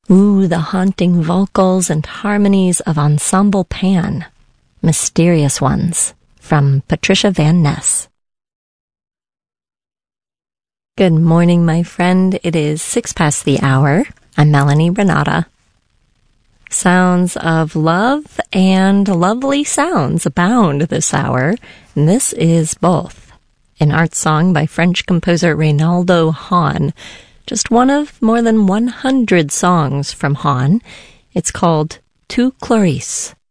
Ooh, the haunting vocals and harmonies of Ensemble Pan. Mysterious Ones, from Patricia Van Ness. Good morning, my friend. It is 6 past the hour. I'm Melanie Renata. Sounds of love and lovely sounds abound this hour, and this is both an art song by French composer Reynaldo Hahn, just one of more than 100 songs from Hahn. It's called Tu Clarice.